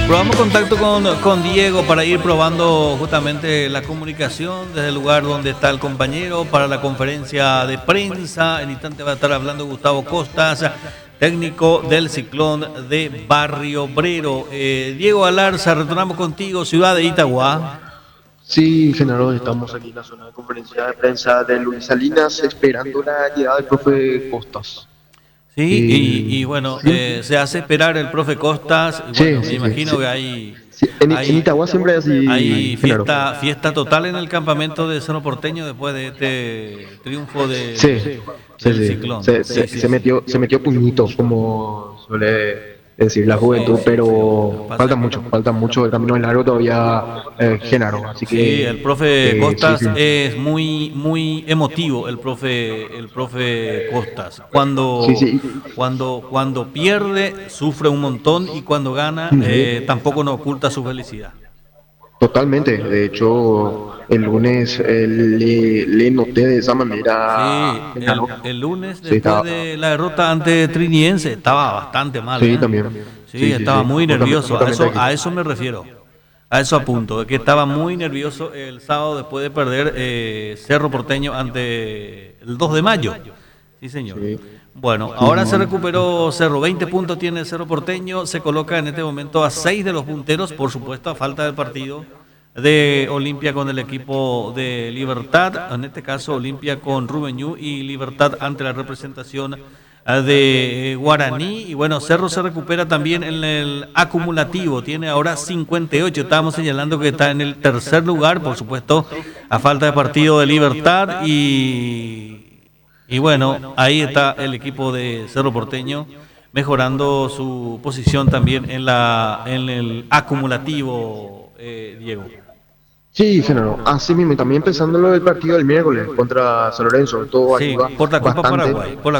Probamos contacto con Diego para ir probando justamente la comunicación desde el lugar donde está el compañero para la conferencia de prensa. En instante va a estar hablando Gustavo Costas, técnico del Ciclón de Barrio Obrero. Diego Alarza, retornamos contigo, ciudad de Itagua. Sí, Genaro, estamos aquí en la zona de conferencia de prensa de Luis Salinas esperando la llegada del profe Costas. Sí, y bueno, Sí, se hace esperar el profe Costas. Y bueno, sí, me sí, sí, imagino sí. que hay, Sí, en hay, Itagua siempre es así, hay Genaro. fiesta total en el campamento de Cerro Porteño después de este triunfo Sí, sí, del sí. Ciclón. Se, Sí, se, sí, se sí. metió, se metió puñito, como suele decir la Sí, juventud, sí, sí. Lo que pero pasa, falta mucho, el camino es largo todavía, Genaro. Así sí, el que, profe sí, Costas sí. es muy emotivo, el profe Costas. Sí, Cuando, sí. cuando pierde, sufre un montón y cuando gana, tampoco nos oculta su felicidad. Totalmente, de hecho, el lunes le noté de esa manera, Sí, Genaro. el lunes, Sí, después estaba, de la derrota ante Triniense, estaba bastante mal, sí, ¿eh? también. Sí, Sí, sí, estaba sí, muy nervioso. A justamente eso, aquí. a eso me refiero. A eso apunto, de que estaba muy nervioso el sábado después de perder Cerro Porteño ante el 2 de mayo. Sí, señor. Sí. Bueno, ahora se Ujú. recuperó Cerro, 20 puntos tiene el Cerro Porteño, se coloca en este momento a 6 de los punteros, por supuesto, a falta del partido de Olimpia con el equipo de Libertad, en este caso Olimpia con Rubeñú y Libertad ante la representación de Guaraní. Y bueno, Cerro se recupera también en el acumulativo, tiene ahora 58, estábamos señalando que está en el tercer lugar, por supuesto, a falta de partido de Libertad y bueno, ahí está el equipo de Cerro Porteño mejorando su posición también en el acumulativo, Diego. Sí, Genaro, así mismo, y también pensando en lo del partido del miércoles contra San Lorenzo, todo Sí, ayuda por la Copa bastante. Paraguay, por la